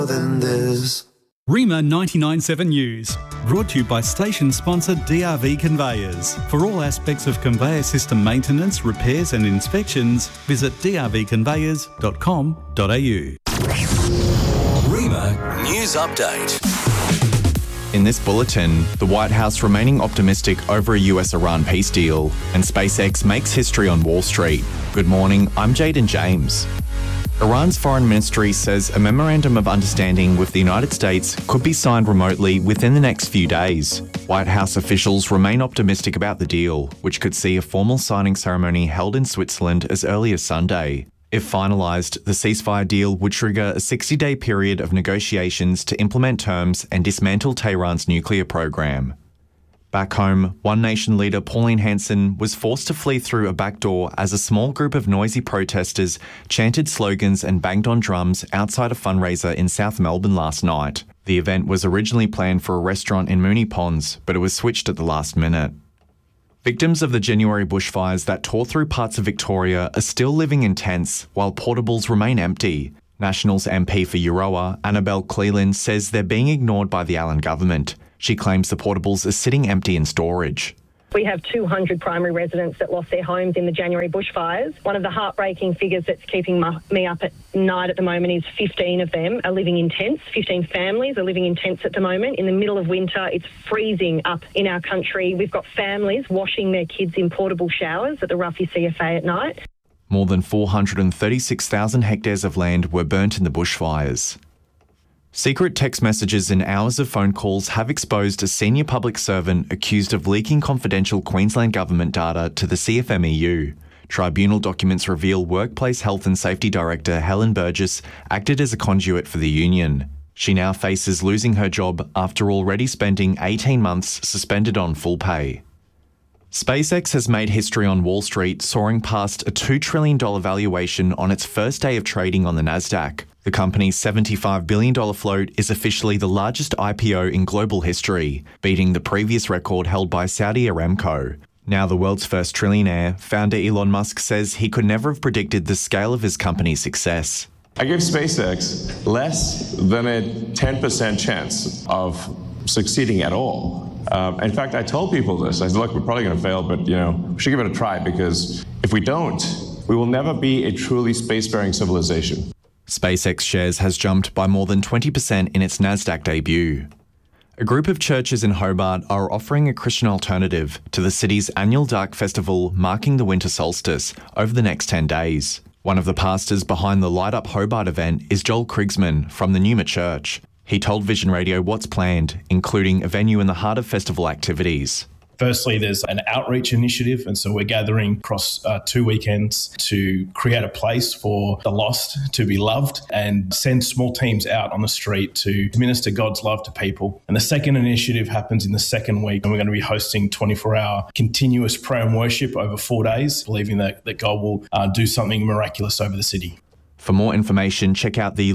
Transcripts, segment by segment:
than this. Rima 99.7 News, brought to you by station sponsor DRV Conveyors. For all aspects of conveyor system maintenance, repairs and inspections, visit drvconveyors.com.au. Rima News Update. In this bulletin, the White House remaining optimistic over a US-Iran peace deal, and SpaceX makes history on Wall Street. Good morning, I'm Jaden James. Iran's foreign ministry says a memorandum of understanding with the United States could be signed remotely within the next few days. White House officials remain optimistic about the deal, which could see a formal signing ceremony held in Switzerland as early as Sunday. If finalised, the ceasefire deal would trigger a 60-day period of negotiations to implement terms and dismantle Tehran's nuclear program. Back home, One Nation leader Pauline Hanson was forced to flee through a back door as a small group of noisy protesters chanted slogans and banged on drums outside a fundraiser in South Melbourne last night. The event was originally planned for a restaurant in Moonee Ponds, but it was switched at the last minute. Victims of the January bushfires that tore through parts of Victoria are still living in tents while portables remain empty. Nationals MP for Euroa, Annabelle Cleland, says they're being ignored by the Allen government. She claims the portables are sitting empty in storage. We have 200 primary residents that lost their homes in the January bushfires. One of the heartbreaking figures that's keeping me up at night at the moment is 15 of them are living in tents. 15 families are living in tents at the moment. In the middle of winter, it's freezing up in our country. We've got families washing their kids in portable showers at the Ruffy CFA at night. More than 436,000 hectares of land were burnt in the bushfires. Secret text messages and hours of phone calls have exposed a senior public servant accused of leaking confidential Queensland government data to the CFMEU. Tribunal documents reveal Workplace Health and Safety Director Helen Burgess acted as a conduit for the union. She now faces losing her job after already spending 18 months suspended on full pay. SpaceX has made history on Wall Street, soaring past a $2 trillion valuation on its first day of trading on the Nasdaq. The company's $75 billion float is officially the largest IPO in global history, beating the previous record held by Saudi Aramco. Now the world's first trillionaire, founder Elon Musk says he could never have predicted the scale of his company's success. I give SpaceX less than a 10% chance of succeeding at all. In fact, I told people this. I said, look, we're probably going to fail, but, we should give it a try, because if we don't, we will never be a truly spacefaring civilization. SpaceX shares has jumped by more than 20% in its Nasdaq debut. A group of churches in Hobart are offering a Christian alternative to the city's annual Dark Festival marking the winter solstice over the next 10 days. One of the pastors behind the Light Up Hobart event is Joel Krigsman from the Numa Church. He told Vision Radio what's planned, including a venue in the heart of festival activities. Firstly, there's an outreach initiative, and so we're gathering across 2 weekends to create a place for the lost to be loved and send small teams out on the street to minister God's love to people. And the second initiative happens in the second week, and we're going to be hosting 24-hour continuous prayer and worship over 4 days, believing that God will do something miraculous over the city. For more information, check out the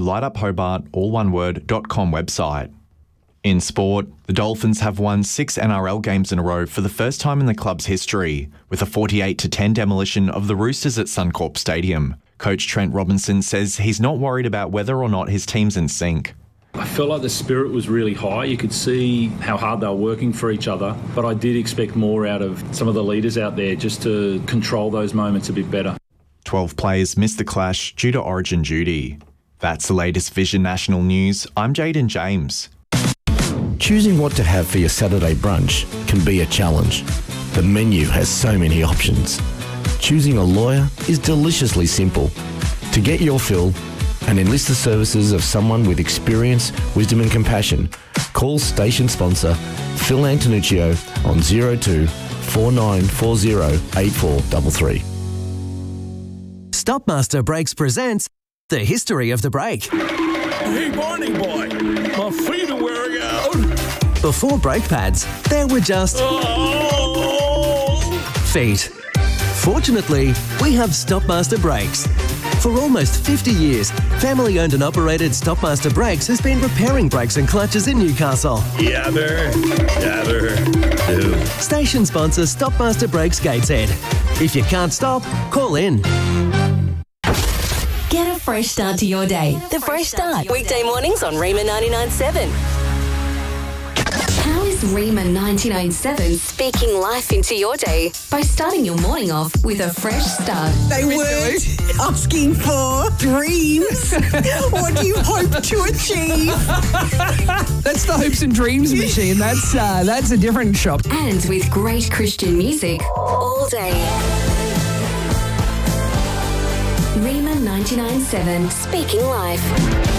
lightupHobart.com website. In sport, the Dolphins have won 6 NRL games in a row for the first time in the club's history, with a 48-10 demolition of the Roosters at Suncorp Stadium. Coach Trent Robinson says he's not worried about whether or not his team's in sync. I felt like the spirit was really high. You could see how hard they were working for each other, but I did expect more out of some of the leaders out there just to control those moments a bit better. 12 players missed the clash due to origin duty. That's the latest Vision National News. I'm Jaden James. Choosing what to have for your Saturday brunch can be a challenge. The menu has so many options. Choosing a lawyer is deliciously simple. To get your fill and enlist the services of someone with experience, wisdom and compassion, call station sponsor Phil Antonuccio on 02 4940 8433. Stopmaster Brakes presents The History of the Brake. Hey, Barney boy, my feet are wearing out. Before brake pads, there were just feet. Fortunately, we have Stopmaster Brakes. For almost 50 years, family-owned and operated Stopmaster Brakes has been repairing brakes and clutches in Newcastle. Yabber. Station sponsor Stopmaster Brakes Gateshead. If you can't stop, call in. Get a fresh start to your day. The Fresh Start. Weekday mornings on Rima 99.7. How is Rima 99.7 speaking life into your day by starting your morning off with a fresh start? They weren't asking for dreams. What do you hope to achieve? That's the Hopes and Dreams machine. That's a different shop. And with great Christian music all day. Rima 99.7 speaking life.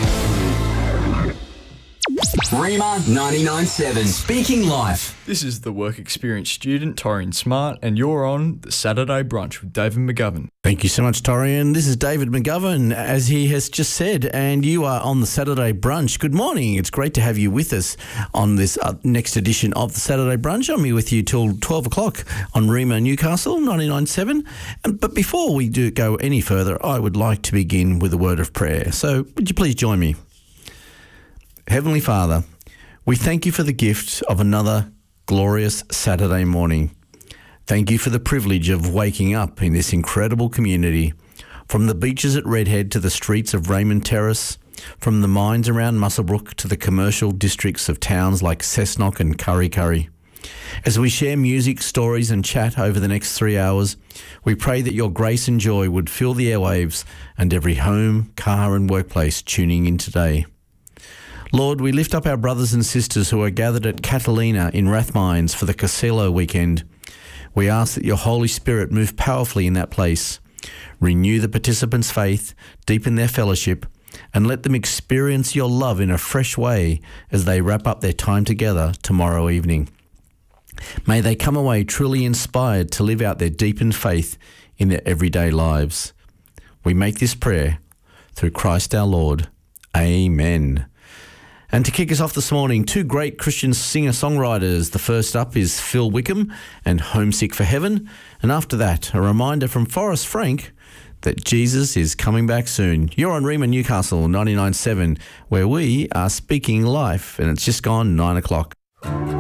Rima 99.7 Speaking Life. This is the work experience student Torian Smart, and you're on the Saturday Brunch with David McGovern. Thank you so much, Torian. This is David McGovern, as he has just said, and you are on the Saturday Brunch. Good morning. It's great to have you with us on this next edition of the Saturday Brunch. I'm here with you till 12 o'clock on Rima Newcastle 99.7. But before we do go any further, I would like to begin with a word of prayer. So would you please join me? Heavenly Father, we thank you for the gift of another glorious Saturday morning. Thank you for the privilege of waking up in this incredible community, from the beaches at Redhead to the streets of Raymond Terrace, from the mines around Muswellbrook to the commercial districts of towns like Cessnock and Kurri Kurri. As we share music, stories and chat over the next 3 hours, we pray that your grace and joy would fill the airwaves and every home, car and workplace tuning in today. Lord, we lift up our brothers and sisters who are gathered at Catalina in Rathmines for the Caselo weekend. We ask that your Holy Spirit move powerfully in that place, renew the participants' faith, deepen their fellowship, and let them experience your love in a fresh way as they wrap up their time together tomorrow evening. May they come away truly inspired to live out their deepened faith in their everyday lives. We make this prayer through Christ our Lord. Amen. And to kick us off this morning, two great Christian singer-songwriters. The first up is Phil Wickham and Homesick for Heaven. And after that, a reminder from Forrest Frank that Jesus is coming back soon. You're on Rima Newcastle 99.7, where we are speaking life, and it's just gone 9 o'clock.